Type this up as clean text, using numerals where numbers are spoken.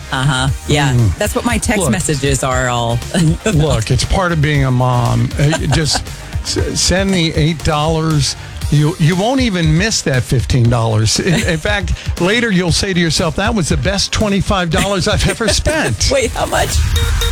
Yeah, that's what my text Look. messages are all. Look, it's part of being a mom. Just send me $8. You won't even miss that $15. In fact, later you'll say to yourself, that was the best $25 I've ever spent. Wait, how much?